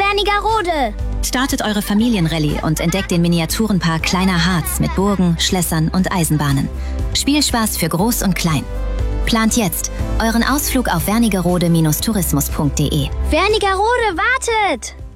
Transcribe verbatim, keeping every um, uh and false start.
Wernigerode. Startet eure Familienrallye und entdeckt den Miniaturenpark Kleiner Harz mit Burgen, Schlössern und Eisenbahnen. Spielspaß für Groß und Klein. Plant jetzt euren Ausflug auf wernigerode Bindestrich tourismus punkt de. Wernigerode wartet!